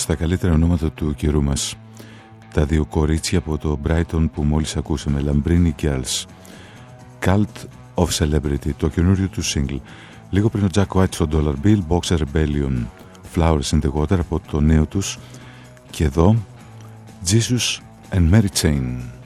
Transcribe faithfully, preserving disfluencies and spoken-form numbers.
στα καλύτερα ονόματα του καιρού μας. Τα δύο κορίτσια από το Brighton που μόλις ακούσαμε, Lambrini Girls, Cult of Celebrity, το καινούριο του single. Λίγο πριν ο Jack White στο Dollar Bill, Boxer Rebellion, Flowers in the Water από το νέο τους. Και εδώ Jesus and Mary Chain.